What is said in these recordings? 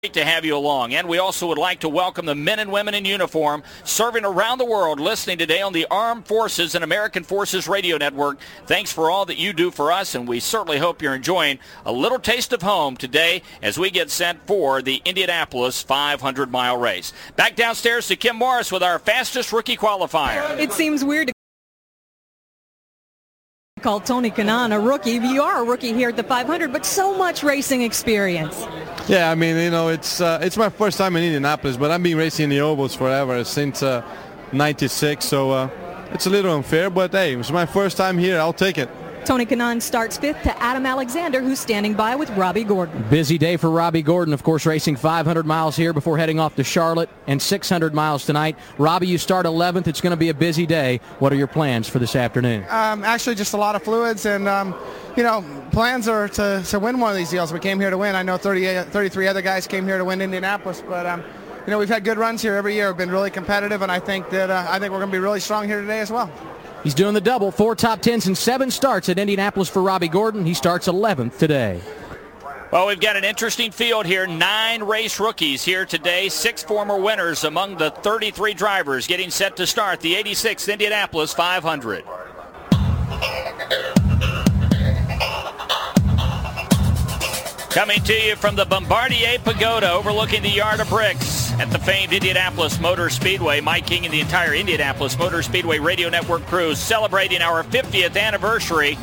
Great to have you along. And we also would like to welcome the men and women in uniform serving around the world listening today on the Armed Forces and American Forces Radio Network. Thanks for all that you do for us, and we certainly hope you're enjoying a little taste of home today as we get set for the Indianapolis 500-mile race. Back downstairs to Kim Morris with our fastest rookie qualifier. It seems weird to call Tony Kanaan a rookie. You are a rookie here at the 500, but so much racing experience. Yeah, I mean, it's my first time in Indianapolis, but I've been racing in the ovals forever, since '96, so it's a little unfair, but hey, it's my first time here. I'll take it. Tony Kanaan starts fifth to Adam Alexander, who's standing by with Robbie Gordon. Busy day for Robbie Gordon, of course, racing 500 miles here before heading off to Charlotte and 600 miles tonight. Robbie, you start 11th. It's going to be a busy day. What are your plans for this afternoon? Actually, just a lot of fluids, and plans are to win one of these deals. We came here to win. I know 33 other guys came here to win Indianapolis, but we've had good runs here every year. We've been really competitive, and I think we're going to be really strong here today as well. He's doing the double, 4 top 10s and 7 starts at Indianapolis for Robbie Gordon. He starts 11th today. Well, we've got an interesting field here. 9 race rookies here today. 6 former winners among the 33 drivers getting set to start the 86th Indianapolis 500. Coming to you from the Bombardier Pagoda overlooking the Yard of Bricks at the famed Indianapolis Motor Speedway. Mike King and the entire Indianapolis Motor Speedway Radio Network crew celebrating our 50th anniversary.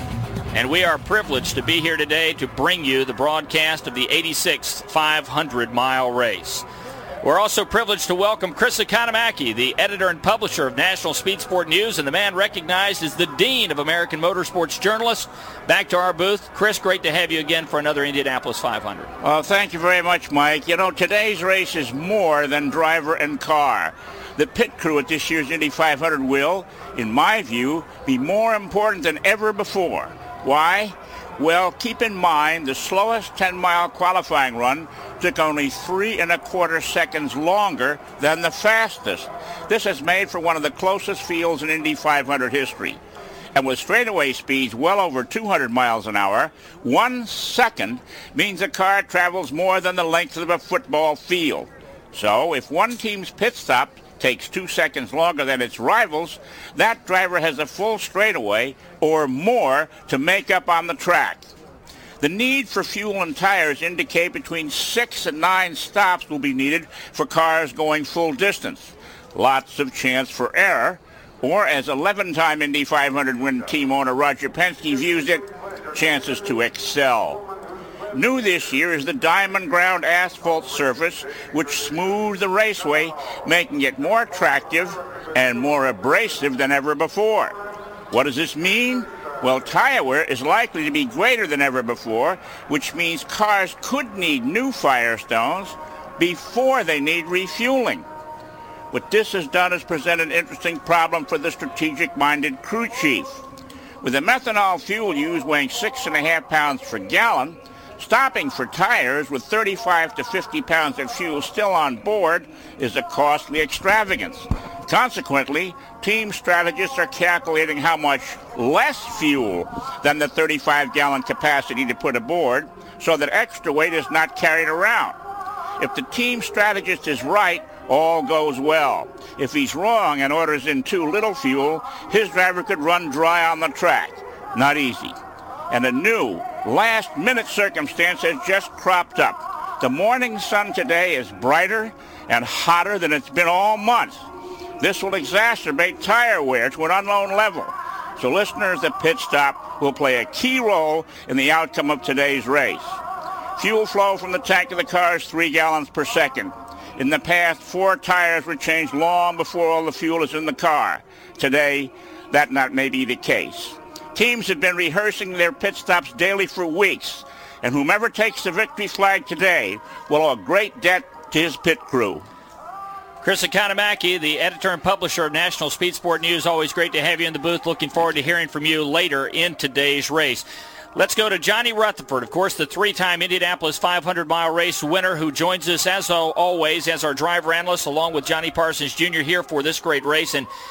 And we are privileged to be here today to bring you the broadcast of the 86th 500-mile race. We're also privileged to welcome Chris Economaki, the editor and publisher of National Speed Sport News and the man recognized as the Dean of American Motorsports Journalists. Back to our booth. Chris, great to have you again for another Indianapolis 500. Well, thank you very much, Mike. Today's race is more than driver and car. The pit crew at this year's Indy 500 will, in my view, be more important than ever before. Why? Well, keep in mind the slowest 10-mile qualifying run took only 3 1/4 seconds longer than the fastest. This has made for one of the closest fields in Indy 500 history. And with straightaway speeds well over 200 miles an hour, 1 second means a car travels more than the length of a football field. So if one team's pit stop takes 2 seconds longer than its rivals, that driver has a full straightaway or more to make up on the track. The need for fuel and tires indicate between 6 and 9 stops will be needed for cars going full distance. Lots of chance for error, or as 11-time Indy 500 win team owner Roger Penske views it, chances to excel. New this year is the diamond ground asphalt surface, which smooths the raceway, making it more attractive and more abrasive than ever before. What does this mean? Well, tire wear is likely to be greater than ever before, which means cars could need new Firestones before they need refueling. What this has done is present an interesting problem for the strategic-minded crew chief. With a methanol fuel used weighing 6.5 pounds per gallon, stopping for tires with 35 to 50 pounds of fuel still on board is a costly extravagance. Consequently, team strategists are calculating how much less fuel than the 35-gallon capacity to put aboard so that extra weight is not carried around. If the team strategist is right, all goes well. If he's wrong and orders in too little fuel, his driver could run dry on the track. Not easy. And a new, last-minute circumstance has just cropped up. The morning sun today is brighter and hotter than it's been all month. This will exacerbate tire wear to an unknown level. So listeners, the pit stop will play a key role in the outcome of today's race. Fuel flow from the tank of the car is 3 gallons per second. In the past, 4 tires were changed long before all the fuel is in the car. Today, that may be the case. Teams have been rehearsing their pit stops daily for weeks, and whomever takes the victory flag today will owe a great debt to his pit crew. Chris Economaki, the editor and publisher of National Speed Sport News, always great to have you in the booth. Looking forward to hearing from you later in today's race. Let's go to Johnny Rutherford, of course, the 3-time Indianapolis 500-mile race winner who joins us, as always, as our driver analyst, along with Johnny Parsons Jr. here for this great race. And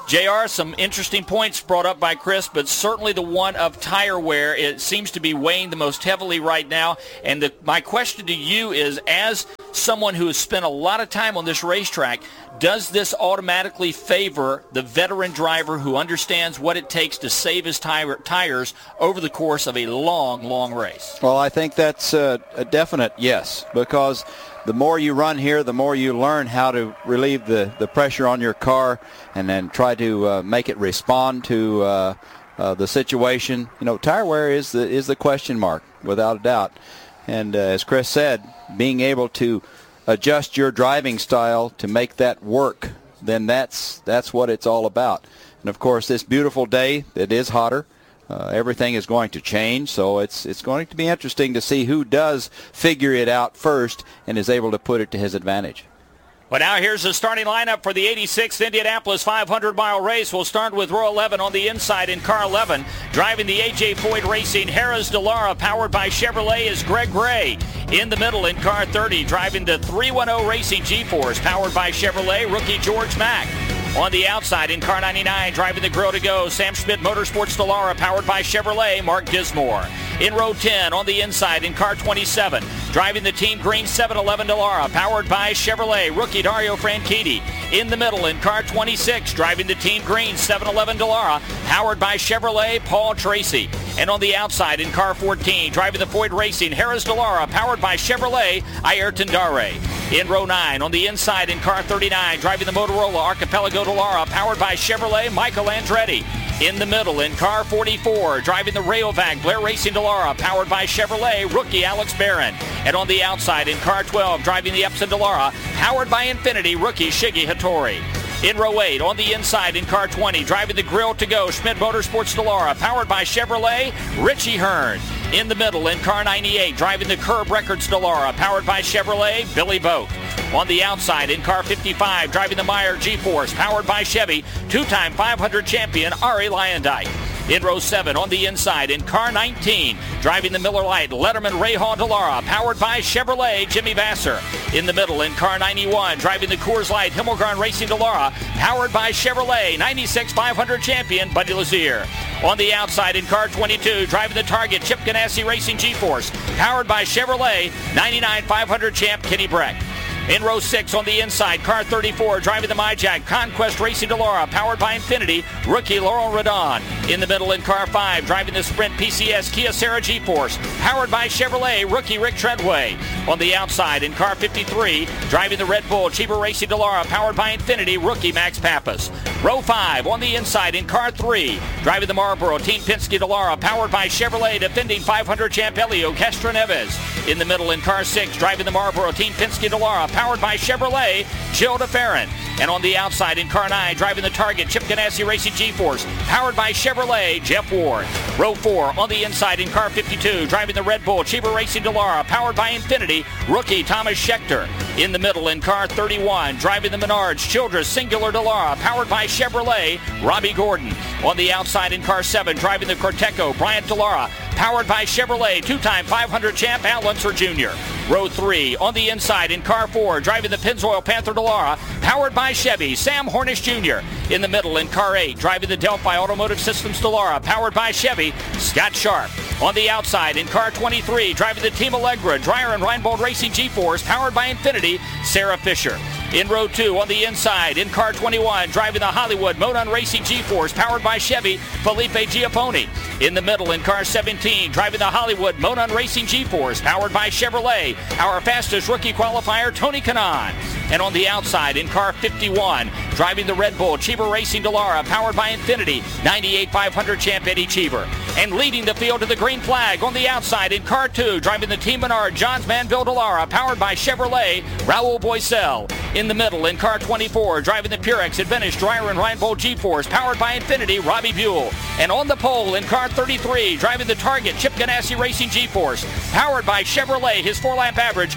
JR, some interesting points brought up by Chris, but certainly the one of tire wear, it seems to be weighing the most heavily right now. And my question to you is, as someone who has spent a lot of time on this racetrack, does this automatically favor the veteran driver who understands what it takes to save his tires over the course of a long, long race? Well, I think that's a definite yes, because the more you run here, the more you learn how to relieve the pressure on your car and then try to make it respond to the situation. You know, tire wear is the question mark, without a doubt. And as Chris said, being able to adjust your driving style to make that work, then that's what it's all about. And, of course, this beautiful day, it is hotter. Everything is going to change, so it's going to be interesting to see who does figure it out first and is able to put it to his advantage. Well, now here's the starting lineup for the 86th Indianapolis 500-mile race. We'll start with row 11 on the inside in car 11. Driving the A.J. Foyt Racing Harris DeLara, powered by Chevrolet, is Greg Gray. In the middle in car 30, driving the 310 Racing G-Force, powered by Chevrolet, rookie George Mack. On the outside in car 99, driving the Grill to Go, Sam Schmidt Motorsports DeLara, powered by Chevrolet, Mark Dismore. In row 10, on the inside in car 27, driving the Team Green 711 DeLara, powered by Chevrolet, rookie Dario Franchitti. In the middle in car 26, driving the Team Green 711 DeLara, powered by Chevrolet, Paul Tracy. And on the outside in car 14, driving the Foyt Racing Harris DeLara, powered by Chevrolet, Ayrton Dare. In row 9, on the inside in car 39, driving the Motorola Archipelago DeLara, powered by Chevrolet, Michael Andretti. In the middle in car 44, driving the Rayovac Blair Racing DeLara, powered by Chevrolet, rookie Alex Barron. And on the outside in car 12, driving the Epson DeLara, powered by Infiniti, rookie Shiggy Hattori. In row 8, on the inside in car 20, driving the Grill to Go, Schmidt Motorsports DeLara, powered by Chevrolet, Richie Hearn. In the middle in car 98, driving the Curb Records DeLara, powered by Chevrolet, Billy Boat. On the outside in car 55, driving the Meyer G-Force, powered by Chevy, two-time 500 champion Ari Luyendyk. In row 7, on the inside in car 19, driving the Miller Lite Letterman Ray Hall DeLara, powered by Chevrolet, Jimmy Vasser. In the middle in car 91, driving the Coors Light Himmelgarn Racing DeLara, powered by Chevrolet, 96 500 champion Buddy Lazier. On the outside in car 22, driving the Target Chip Ganassi Racing G-Force, powered by Chevrolet, 99 500 champ Kenny Breck. In row 6 on the inside, car 34, driving the MyJack Conquest Racing DeLara, powered by Infiniti, rookie Laurel Redon. In the middle in car 5, driving the Sprint PCS Kyocera G-Force, powered by Chevrolet, rookie Rick Treadway. On the outside in car 53, driving the Red Bull Cheever Racing DeLara, powered by Infiniti, rookie Max Pappas. Row 5 on the inside in car 3, driving the Marlboro Team Penske DeLara, powered by Chevrolet, defending 500 champ Helio Castroneves. In the middle in car 6, driving the Marlboro Team Penske DeLara, powered by Chevrolet, Jill DeFerrin. And on the outside in car 9, driving the Target Chip Ganassi Racing G-Force, powered by Chevrolet, Jeff Ward. Row 4 on the inside in car 52, driving the Red Bull Cheever Racing DeLara, powered by Infiniti, rookie Thomas Schechter. In the middle in car 31, driving the Menards Childress Singular DeLara, powered by Chevrolet, Robbie Gordon. On the outside in car 7, driving the Corteco Bryant DeLara, powered by Chevrolet, two-time 500 champ Al Unser Jr. Row 3 on the inside in car 4, driving the Pennzoil Panther DeLara, powered by Chevy, Sam Hornish Jr. In the middle in car 8, driving the Delphi Automotive Systems DeLara, powered by Chevy, Scott Sharp. On the outside in car 23, driving the Team Allegra Dreyer and Reinbold Racing G-Force, powered by Infiniti, Sarah Fisher. In row 2 on the inside in car 21, driving the Hollywood Monon Racing G-Force, powered by Chevy, Felipe Giappone. In the middle in car 17, driving the Hollywood Monon Racing G-Force, powered by Chevrolet, our fastest rookie qualifier, Tony Kanaan. And on the outside in car 51, driving the Red Bull Cheever Racing DeLara, powered by Infiniti, 98 500 champ Eddie Cheever. And leading the field to the green flag on the outside in car 2, driving the Team Menard Johns Manville DeLara, powered by Chevrolet, Raul Boisel. In the middle in car 24, driving the Purex Advantage Dreyer and Reinbold G-Force, powered by Infiniti, Robbie Buell. And on the pole in car 33, driving the Target Chip Ganassi Racing G-Force, powered by Chevrolet, his 4-lap average,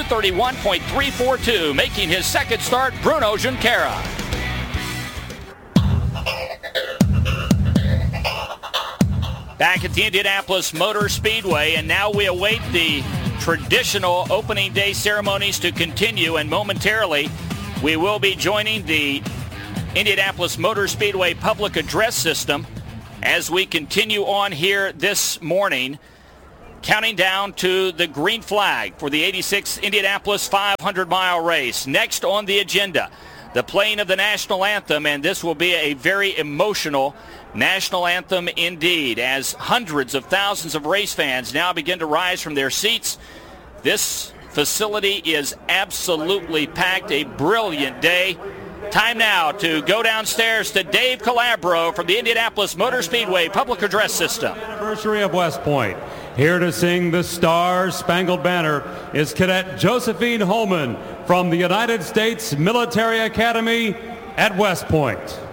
231.342, making his second start, Bruno Junqueira. Back at the Indianapolis Motor Speedway, and now we await the traditional opening day ceremonies to continue, and momentarily we will be joining the Indianapolis Motor Speedway public address system as we continue on here this morning, counting down to the green flag for the 86th Indianapolis 500-mile race. Next on the agenda, the playing of the national anthem, and this will be a very emotional national anthem indeed, as hundreds of thousands of race fans now begin to rise from their seats. This facility is absolutely packed. A brilliant day. Time now to go downstairs to Dave Calabro from the Indianapolis Motor Speedway public address system. Anniversary of West Point. Here to sing the Star-Spangled Banner is Cadet Josephine Holman from the United States Military Academy at West Point.